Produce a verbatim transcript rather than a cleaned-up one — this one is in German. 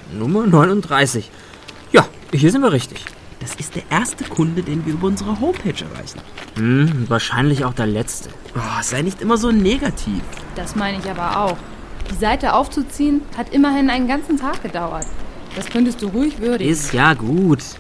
Nummer neununddreißig. Ja, hier sind wir richtig. Das ist der erste Kunde, den wir über unsere Homepage erreichen. Hm, wahrscheinlich auch der letzte. Oh, sei nicht immer so negativ. Das meine ich aber auch. Die Seite aufzuziehen, hat immerhin einen ganzen Tag gedauert. Das könntest du ruhig würdigen. Ist ja gut.